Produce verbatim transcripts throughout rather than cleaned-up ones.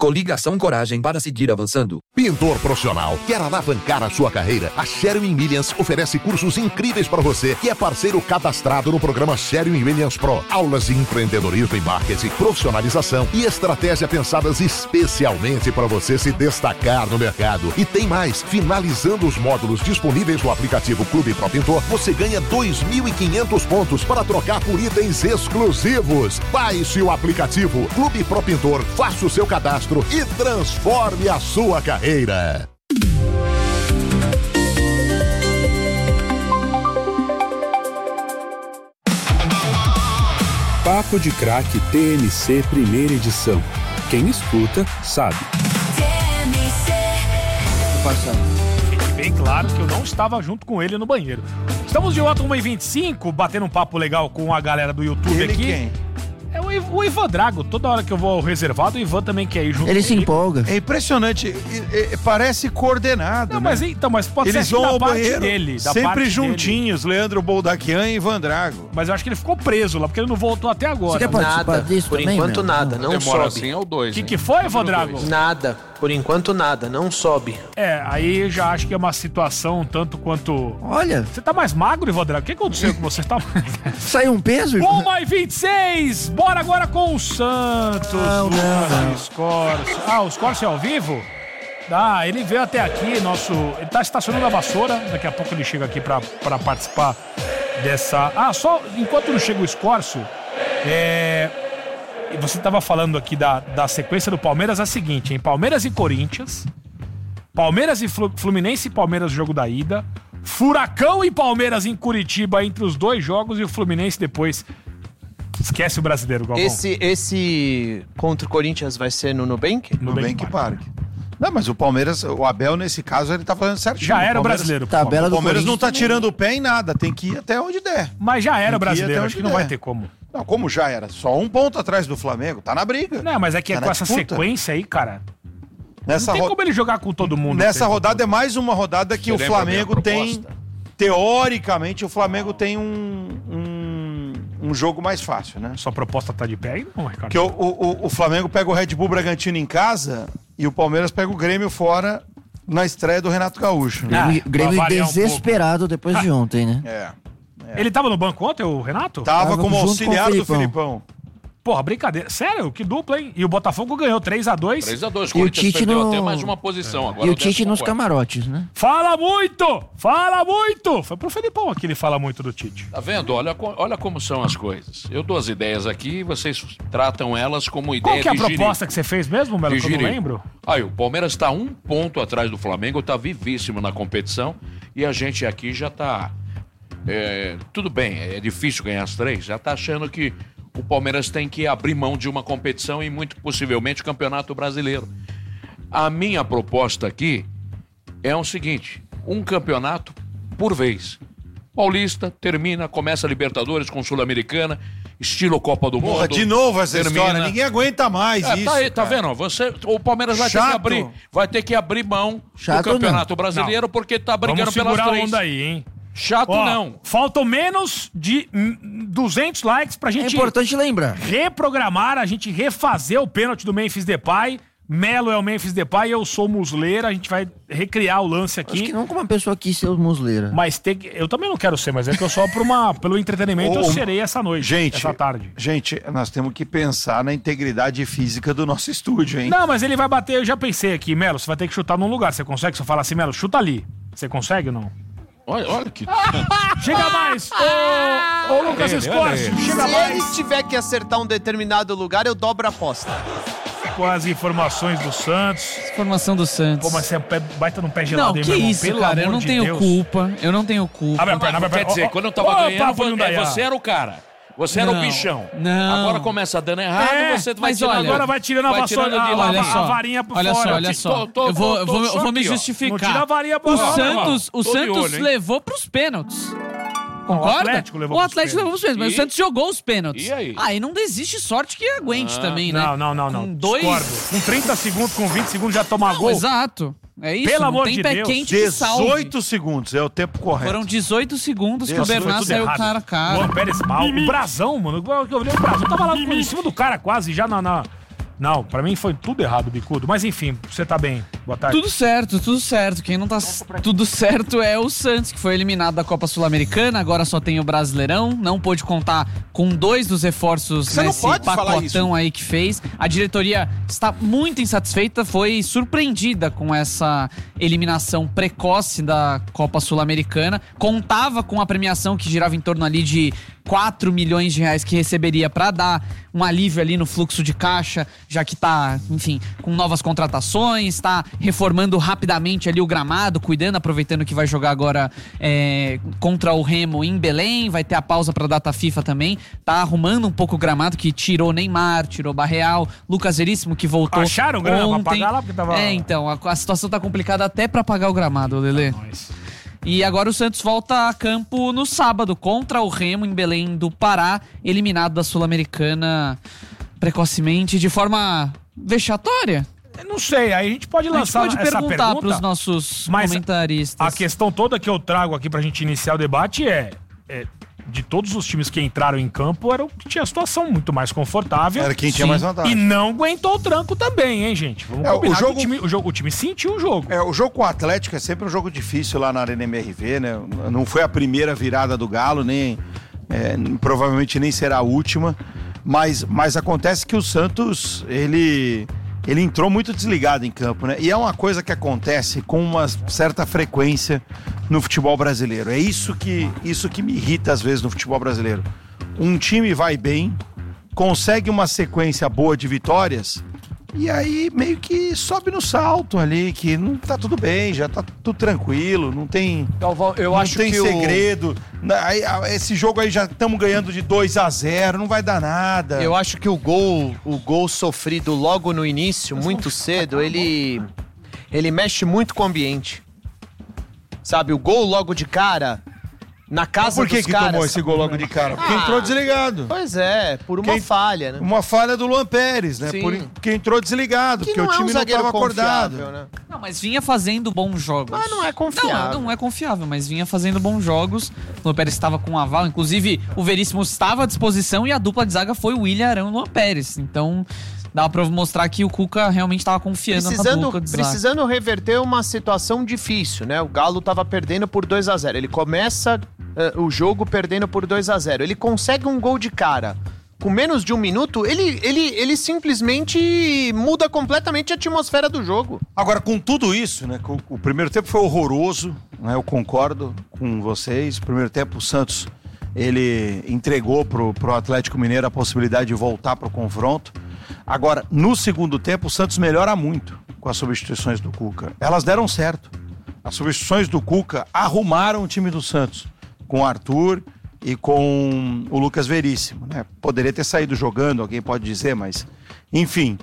Coligação Coragem para seguir avançando. Pintor profissional, quer alavancar a sua carreira? A Sherwin Williams oferece cursos incríveis para você, que é parceiro cadastrado no programa Sherwin Williams Pro. Aulas de empreendedorismo e marketing, profissionalização e estratégia pensadas especialmente para você se destacar no mercado. E tem mais, finalizando os módulos disponíveis no aplicativo Clube Pro Pintor, você ganha dois mil e quinhentos pontos para trocar por itens exclusivos. Baixe o aplicativo Clube Pro Pintor, faça o seu cadastro e transforme a sua carreira. Papo de Craque T M C primeira edição. Quem escuta, sabe. T M C. Fique bem claro que eu não estava junto com ele no banheiro. Estamos de volta uma e vinte e cinco, batendo um papo legal com a galera do YouTube ele aqui. Quem? É o, Iv- o Ivan Drago. Toda hora que eu vou ao reservado, o Ivan também quer ir junto. Ele se comigo. empolga. É impressionante, é- é- parece coordenado, Não, né? mas então, mas pode Eles ser que vão da ao parte banheiro dele. Da sempre parte juntinhos, dele. Leandro Boldaquian e Ivan Drago. Mas eu acho que ele ficou preso lá, porque ele não voltou até agora. Você quer participar Nada, disso por também, enquanto meu? nada, não Demora sobe. assim é o dois. O que, que foi, Ivan Drago? Nada, por enquanto nada, não sobe. É, aí eu já acho que é uma situação um tanto quanto... Olha, Você tá mais magro, Ivan Drago? O que aconteceu com você? Tá... saiu um peso? uma e vinte e seis! Bora agora com o Santos. Não, não, não. O Scorcio. Ah, o Scorcio é ao vivo? Ah, ele veio até aqui, nosso... Ele tá estacionando a vassoura. Daqui a pouco ele chega aqui pra, pra participar dessa... Ah, só enquanto não chega o Scorcio, é... E você tava falando aqui da, da sequência do Palmeiras, é a seguinte, hein? Palmeiras e Corinthians, Palmeiras e Flu- Fluminense e Palmeiras no jogo da ida, Furacão e Palmeiras em Curitiba entre os dois jogos e o Fluminense depois. Esquece o brasileiro, Galvão. Esse, esse contra o Corinthians vai ser no Nubank? no Nubank Park. Não, mas o Palmeiras, o Abel nesse caso, ele tá fazendo certinho. Já era o Palmeiras- brasileiro. pô. Tabela O do Palmeiras não Corinthians tá também. tirando o pé em nada, tem que ir até onde der. Mas já era Tem o que ir brasileiro, até acho que onde não vai der. ter como. Não, como já era? Só um ponto atrás do Flamengo, tá na briga. Não, mas é que Tá com na essa disputa. sequência aí, cara, Nessa, não tem ro- como ele jogar com todo mundo. Nessa o tempo rodada todo. é mais uma rodada que Você o lembra a minha Flamengo tem... proposta? Teoricamente, o Flamengo tem um, um, um jogo mais fácil, né? Sua proposta tá de pé aí, não, Ricardo? Porque o, o, o Flamengo pega o Red Bull Bragantino em casa e o Palmeiras pega o Grêmio fora na estreia do Renato Gaúcho. Ah, Grêmio, Grêmio pra variar um desesperado depois de ontem, né? É. Ele tava no banco ontem, o Renato? Tava, Tava como junto auxiliar com o do Filipão. Filipão. Porra, brincadeira. Sério? Que dupla, hein? E o Botafogo ganhou três a dois. três a dois, E o Corinthians Tite perdeu no- até mais uma posição. Agora E o o décimo Tite nos quarto. camarotes, né? Fala muito! Fala muito! Foi pro Felipão aqui, ele fala muito do Tite. Tá vendo? Olha, co- olha como são as coisas. Eu dou as ideias aqui e vocês tratam elas como ideia Qual que é a de proposta que você fez mesmo, Melo, que eu não Giri. lembro? Aí, o Palmeiras tá um ponto atrás do Flamengo, tá vivíssimo na competição e a gente aqui já tá... é, tudo bem, é difícil ganhar as três, já tá achando que o Palmeiras tem que abrir mão de uma competição e muito possivelmente o Campeonato Brasileiro. A minha proposta aqui é o seguinte, um campeonato por vez. Paulista, termina, começa a Libertadores com Sul-Americana, estilo Copa do Porra, Mundo. de novo essa termina. história. Ninguém aguenta mais É, isso. tá, aí, tá cara. vendo? Você, o Palmeiras vai ter, Chato. que abrir, vai ter que abrir mão Chato do Campeonato não. Brasileiro porque tá brigando Vamos pelas segurar a três. onda aí, hein? Chato Ó, não. Faltam menos de hum, duzentos likes pra É gente importante lembrar. reprogramar, a gente refazer o pênalti do Memphis Depay. Melo é o Memphis Depay, eu sou o Muslera. A gente vai recriar o lance Acho aqui. que não como uma pessoa quis ser o Musleira. Mas tem que, eu também não quero ser, mas é que eu só por uma, pelo entretenimento eu Ô, serei essa noite, Gente, essa tarde. gente, nós temos que pensar na integridade física do nosso estúdio, hein? Não, mas ele vai bater, eu já pensei aqui, Melo, você vai ter que chutar num lugar. Você consegue? Se eu falar assim, Melo, chuta ali. Você consegue ou não? Olha, olha que... Chega mais! Ô, ô Lucas Olha ele, Escorcio, olha chega Se mais ele tiver que acertar um determinado lugar, eu dobro a aposta. com as informações do Santos. Formação do Santos. Pô, mas você é pé- baita num pé gelado, Não, hein, que meu irmão? isso, Pelo cara. Eu amor não de tenho Deus. culpa. Eu não tenho culpa. Abre a perna, abre a Quer perna. dizer, Ó, quando eu tava ó, ganhando, papo vo- não dá, é, ó. você era o cara. Você era Não, o bichão. não. Agora começa dando errado, É, você vai mas tirando... olha, Agora vai tirando a vai vassoura, tirando de a, lá. a, Olha a só, varinha por olha fora. só, olha só. Tô- tô- eu vou, tô- eu tô vou, eu só vou me aqui, ó. Não tira a justificar. varinha pra O fora, Santos, ó. o Tô de Santos olho, hein? levou pros pênaltis. O Concorda? Atlético levou o pros Atlético levou pros pênaltis, mas E? o Santos jogou os pênaltis. E aí? Aí não existe sorte que aguente Ah, também, né? Não, não, não, não. Com dois... Discordo. Com trinta segundos, com vinte segundos já toma Não, gol. exato. É isso, Pelo não amor tem de pé Deus. quente que salve. dezoito segundos é o tempo correto. Foram dezoito segundos que o Nossa, foi Bernat tudo saiu errado. cara a cara. Luan Pérez mal. O Brasão, mano. Eu olhei o Brasão. Tava lá em cima do cara quase, já na, na, Não, pra mim foi tudo errado, Bicudo. Mas enfim, você tá bem. Boa tarde. Tudo certo, tudo certo. Quem não tá s- tudo certo é o Santos, que foi eliminado da Copa Sul-Americana, agora só tem o Brasileirão, não pôde contar com dois dos reforços Você não nesse pode falar pacotão isso. aí que fez. A diretoria está muito insatisfeita, foi surpreendida com essa eliminação precoce da Copa Sul-Americana. Contava com a premiação que girava em torno ali de quatro milhões de reais que receberia pra dar um alívio ali no fluxo de caixa, já que tá, enfim, com novas contratações, tá reformando rapidamente ali o gramado, cuidando, aproveitando que vai jogar agora é, contra o Remo em Belém, vai ter a pausa pra data FIFA também, tá arrumando um pouco o gramado, que tirou Neymar, tirou Barreal, Lucas Veríssimo, que voltou Acharam grana pra ontem. pagar lá? Porque tava- É, então, a, a situação tá complicada até pra pagar o gramado, Lelê. E agora o Santos volta a campo no sábado contra o Remo em Belém do Pará, eliminado da Sul-Americana precocemente, de forma vexatória. Eu não sei, aí a gente pode A gente lançar pode essa perguntar pergunta. pros nossos mas comentaristas. A questão toda que eu trago aqui pra gente iniciar o debate é, é de todos os times que entraram em campo, era o que tinha a situação muito mais confortável. Era quem tinha mais vantagem. E não aguentou o tranco também, hein, gente? Vamos É, o combinar que jogo- o time, o jogo, o time sentiu o jogo. É, o jogo com o Atlético é sempre um jogo difícil lá na Arena M R V, né? Não foi a primeira virada do Galo, nem é, provavelmente nem será a última, mas, mas acontece que o Santos, ele, ele entrou muito desligado em campo, né? E é uma coisa que acontece com uma certa frequência no futebol brasileiro. É isso que, isso que me irrita às vezes no futebol brasileiro. Um time vai bem, consegue uma sequência boa de vitórias, e aí meio que sobe no salto ali, que não tá tudo bem, já tá tudo tranquilo, não tem, Galvão, eu não acho tem que o- segredo. Na- aí, a- esse jogo aí já estamos ganhando de dois a zero, não vai dar nada. Eu acho que o gol, o gol sofrido logo no início, muito cedo, ele ele mexe muito com o ambiente. Sabe, o gol logo de cara na casa Por que dos que caras. tomou esse gol logo de cara? Porque Ah, entrou desligado. Pois é, por uma Quem- falha, né? Uma falha do Luan Pérez, né? Sim. Por, porque entrou desligado, Que porque o não é um time não zagueiro estava acordado. confiável, né? Não, mas vinha fazendo bons jogos. Mas não é confiável. Não, não é confiável, mas vinha fazendo bons jogos. O Luan Pérez estava com um aval, inclusive o Veríssimo estava à disposição e a dupla de zaga foi o William Arão e o Luan Pérez. Então dava pra mostrar que o Cuca realmente estava confiando nessa Precisando, dupla de zaga. precisando reverter uma situação difícil, né? O Galo tava perdendo por dois a zero. Ele começa eh, o jogo perdendo por dois a zero. Ele consegue um gol de cara. Com menos de um minuto, ele, ele, ele simplesmente muda completamente a atmosfera do jogo. Agora, com tudo isso, né? com- O primeiro tempo foi horroroso, né? Eu concordo com vocês. O primeiro tempo, o Santos, ele entregou pro, pro Atlético Mineiro a possibilidade de voltar pro confronto. Agora, no segundo tempo, o Santos melhora muito com as substituições do Cuca. Elas deram certo. As substituições do Cuca arrumaram o time do Santos, com o Arthur e com o Lucas Veríssimo, né? Poderia ter saído jogando, alguém pode dizer, mas... Enfim,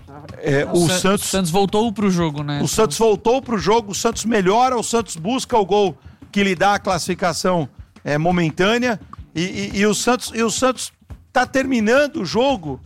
é, o, Sa- Santos... o Santos voltou pro jogo, né? O Santos voltou pro jogo, o Santos melhora, o Santos busca o gol que lhe dá a classificação é, momentânea e, e- e o Santos e o Santos tá terminando o jogo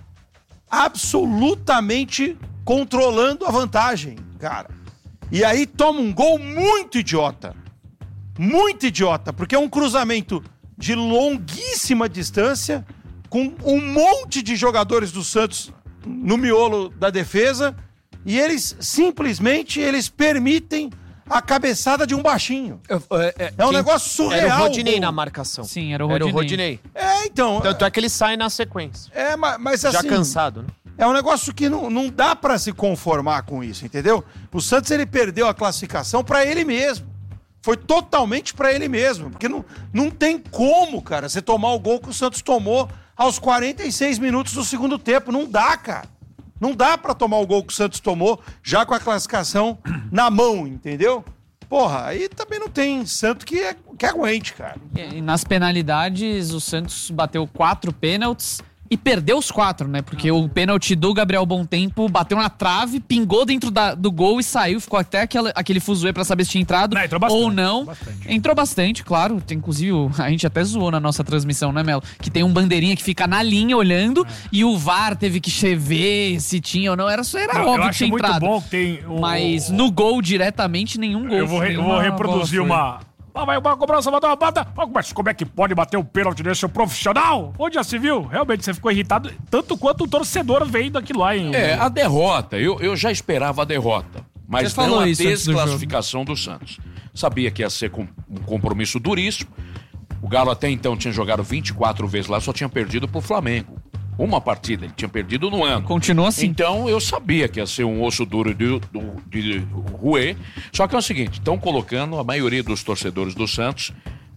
absolutamente controlando a vantagem, cara. E aí toma um gol muito idiota. Muito idiota, porque é um cruzamento de longuíssima distância com um monte de jogadores do Santos no miolo da defesa e eles simplesmente eles permitem a cabeçada de um baixinho. É um negócio surreal. Era o Rodinei gol. na marcação. Sim, era o Era o Rodinei. Rodinei. É, então. Tanto é que ele sai na sequência. É, mas, mas assim... Já cansado, né? É um negócio que não, não dá pra se conformar com isso, entendeu? O Santos, ele perdeu a classificação pra ele mesmo. Foi totalmente pra ele mesmo. Porque não, não tem como, cara, você tomar o gol que o Santos tomou aos quarenta e seis minutos do segundo tempo. Não dá, cara. Não dá pra tomar o gol que o Santos tomou já com a classificação na mão, entendeu? Porra, aí também não tem santo que, é, que aguente, cara. E nas penalidades, o Santos bateu quatro pênaltis e perdeu os quatro, né? Porque o pênalti do Gabriel Bontempo bateu na trave, pingou dentro da- do gol e saiu. Ficou até aquela, aquele fuzuê pra saber se tinha entrado Não, entrou bastante, ou não. bastante. Entrou bastante, claro. Tem, inclusive, o- a gente até zoou na nossa transmissão, né, Melo? Que tem um bandeirinha que fica na linha olhando e o V A R teve que ver se tinha ou não. Era, só era Não, eu óbvio que acho tinha muito entrado. bom que tem o- Mas no gol diretamente, nenhum gol. Eu vou, re- eu nenhuma vou reproduzir bola foi. uma, Lá vai a cobrança, bateu a bata. Mas como é que pode bater um pênalti desse profissional? Onde já se viu? Realmente, você ficou irritado, tanto quanto o torcedor vendo aquilo lá, hein? É, a derrota, eu, eu já esperava a derrota, mas Você falou não a isso antes do desclassificação do Santos. Sabia que ia ser com, um compromisso duríssimo. O Galo até então tinha jogado vinte e quatro vezes lá, só tinha perdido pro Flamengo. Uma partida, ele tinha perdido no ano. Continua assim. Então eu sabia que ia ser um osso duro de, de, de roer. Só que é o seguinte, estão colocando a maioria dos torcedores do Santos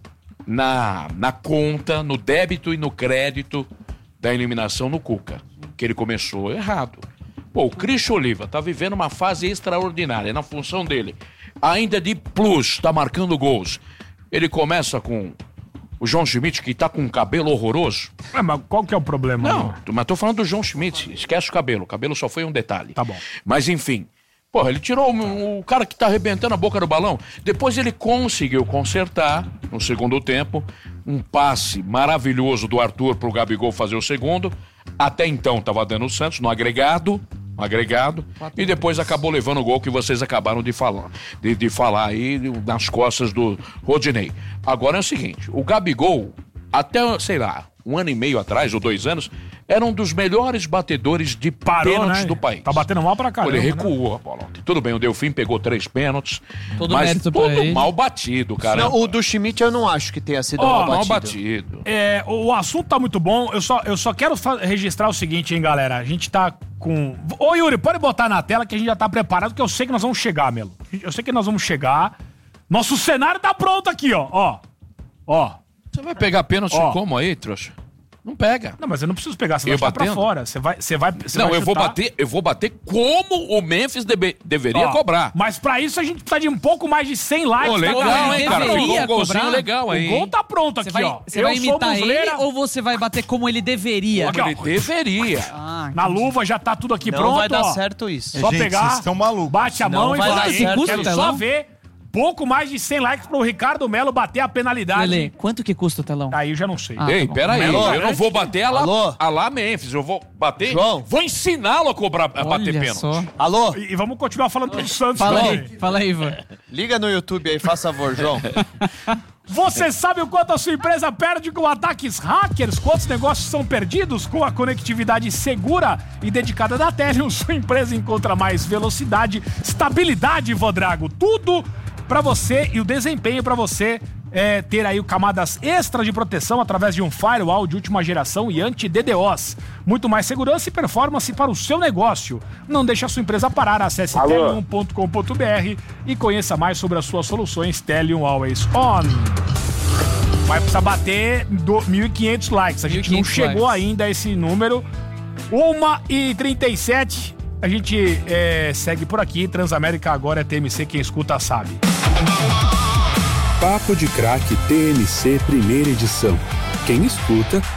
na, na conta, no débito e no crédito da eliminação no Cuca. Que ele começou errado. Pô, o Cristian Oliva tá vivendo uma fase extraordinária na função dele. Ainda de plus, tá marcando gols. Ele começa com o João Schmidt, que tá com um cabelo horroroso. É, mas qual que é o problema? Não, mas tô falando do João Schmidt. Esquece o cabelo. O cabelo só foi um detalhe. Tá bom. Mas enfim. Porra, ele tirou o, o cara que tá arrebentando a boca do balão. Depois ele conseguiu consertar, no segundo tempo, um passe maravilhoso do Arthur pro Gabigol fazer o segundo. Até então tava dando o Santos no agregado. No agregado. E depois acabou levando o gol que vocês acabaram de falar. De, de falar aí nas costas do Rodinei. Agora é o seguinte, o Gabigol, até, sei lá, um ano e meio atrás, ou dois anos, era um dos melhores batedores de Parou, pênaltis né? do país. Tá batendo mal pra caramba. Ele né? recuou a bola ontem. Tudo bem, o Delfim pegou três pênaltis, Todo mas mérito pra tudo ele. mal batido, cara. Não, o do Schmidt eu não acho que tenha sido Ó, mal mal batido. batido. É, o assunto tá muito bom. Eu só, eu só quero fa- registrar o seguinte, hein, galera. A gente tá com... Ô, Yuri, pode botar na tela que a gente já tá preparado, que eu sei que nós vamos chegar, Melo. Eu sei que nós vamos chegar. Nosso cenário tá pronto aqui, ó. Ó. Ó. Você vai pegar pênalti Ó. como aí, trouxa? Não pega. Não, mas eu não preciso pegar, você vai Eu chutar pra batendo? fora. Você vai, você vai, você Não, vai eu vou chutar. bater, eu vou bater como o Memphis debe- deveria Ó, cobrar. Mas pra isso a gente precisa de um pouco mais de cem likes. Pô, tá, legal, galera? hein, cara? Deveria Ficou um golzinho cobrar. legal aí. O gol tá pronto Você aqui, vai, ó. você vai Eu sou imitar ele Muslera, ou você vai bater como ele deveria? Aqui, ó. Ele deveria. Ah, Na luva já tá tudo aqui Não pronto, vai dar ó. certo isso. Só Gente, pegar, vocês estão malucos. bate a Não mão e vai vai. dar certo Quero isso. só ver pouco mais de cem likes pro Ricardo Melo bater a penalidade. Lelê, quanto que custa o telão? Aí eu já não sei. Ah, Ei, tá bom. peraí, Alô? eu não vou bater a lá, Alô? a lá Memphis, eu vou bater, João? vou ensiná-lo a cobrar, a bater Olha pênalti. só. Alô? E, e vamos continuar falando do Santos Fala também. aí, fala aí, Ivan. Liga no YouTube aí, faz favor, João. Você sabe o quanto a sua empresa perde com ataques hackers? Quantos negócios são perdidos? Com a conectividade segura e dedicada da Telium, sua empresa encontra mais velocidade, estabilidade, Vodrago. Tudo para você e o desempenho para você é, ter aí camadas extras de proteção através de um firewall de última geração e anti-D DoS. Muito mais segurança e performance para o seu negócio. Não deixe a sua empresa parar. Acesse telium ponto com ponto b r e conheça mais sobre as suas soluções Telium Always On. Vai precisar bater do mil e quinhentos likes. A gente não mil e quinhentos chegou likes. ainda a esse número. uma e trinta e sete. A gente é, segue por aqui. Transamérica agora é T M C. Quem escuta sabe. Papo de Craque T M C Primeira Edição. Quem escuta,